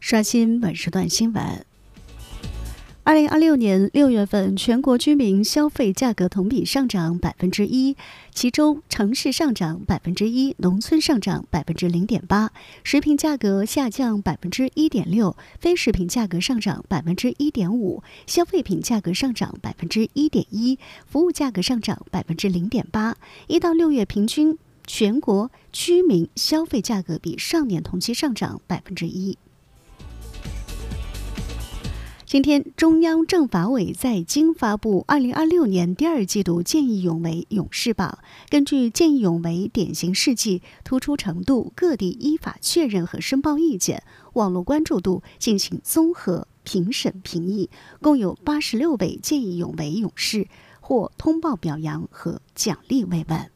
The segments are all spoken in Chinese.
刷新本时段新闻。2026年6月份，全国居民消费价格同比上涨1%，其中城市上涨1%，农村上涨0.8%，食品价格下降1.6%，非食品价格上涨1.5%，消费品价格上涨1.1%，服务价格上涨0.8%。1到6月平均全国居民消费价格比上年同期上涨1%。今天，中央政法委在京发布2026年第2季度见义勇为勇士榜。根据见义勇为典型事迹、突出程度、各地依法确认和申报意见、网络关注度进行综合评审评议，共有86位见义勇为勇士获通报表扬和奖励慰问。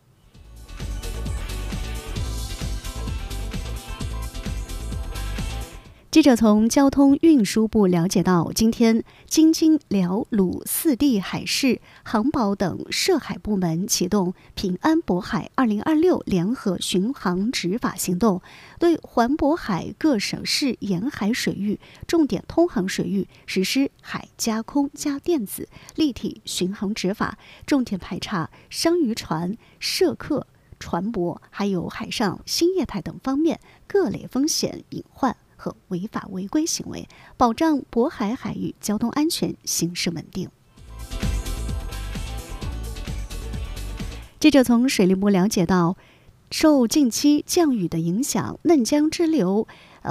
记者从交通运输部了解到，今天京津辽鲁4地海事、航保等涉海部门启动平安渤海2026联合巡航执法行动，对环渤海各省市沿海水域、重点通航水域实施海加空加电子立体巡航执法，重点排查商渔船涉客、船舶，还有海上新业态等方面各类风险隐患和违法违规行为，保障渤海海域交通安全、行驶稳定。记者从水利部了解到，受近期降雨的影响，嫩江支流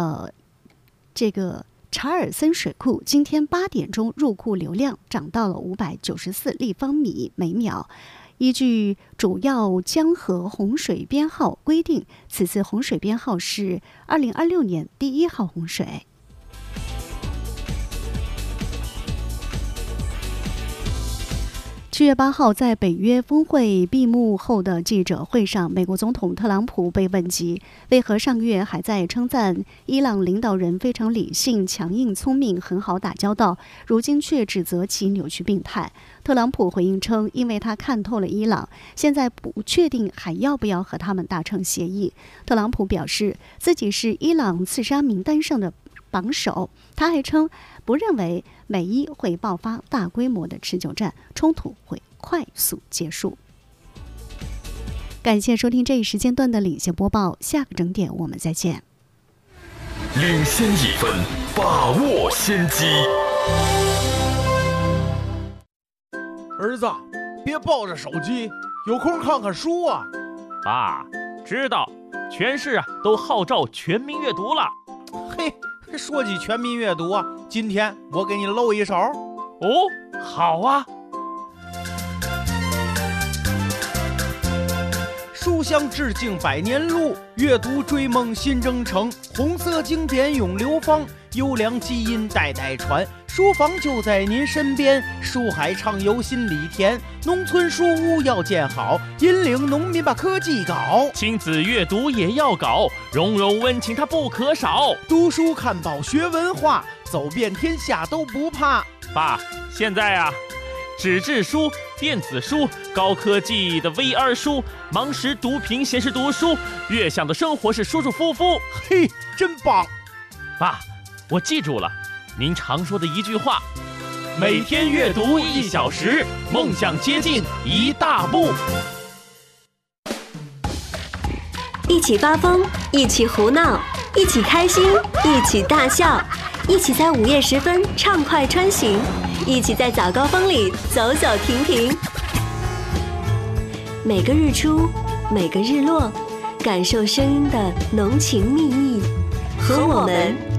查尔森水库今天8点钟入库流量涨到了594立方米每秒。依据主要江河洪水编号规定，此次洪水编号是2026年第1号洪水。7月8号，在北约峰会闭幕后的记者会上，美国总统特朗普被问及为何上个月还在称赞伊朗领导人非常理性、强硬、聪明，很好打交道，如今却指责其扭曲病态。特朗普回应称，因为他看透了伊朗，现在不确定还要不要和他们达成协议。特朗普表示自己是伊朗刺杀名单上的榜首，他还称不认为美伊会爆发大规模的持久战，冲突会快速结束。感谢收听这一时间段的领先播报，下个整点我们再见。 领先1分，把握先机。 儿子，别抱着手机，有空看看书啊。 爸，知道，全市都号召全民阅读了。 嘿，说起全民阅读啊，今天我给你露一手。 哦，好啊。 书香致敬百年路，阅读追梦新征程。红色经典永流芳，优良基因代代传。书房就在您身边，书海畅游心里甜。农村书屋要建好，引领农民把科技搞。 亲子阅读也要搞，融融温情它不可少。 读书看报学文化，走遍天下都不怕。 爸，现在啊，纸质书、电子书、高科技的 VR 书、盲识读屏显示读书，悦享的生活是舒舒服服。 嘿，真棒！ 爸，我记住了您常说的一句话：每天阅读1小时，梦想接近1大步。 一起发疯，一起胡闹，一起开心，一起大笑，一起在午夜时分畅快穿行，一起在早高峰里走走停停。每个日出，每个日落，感受声音的浓情蜜意，和我们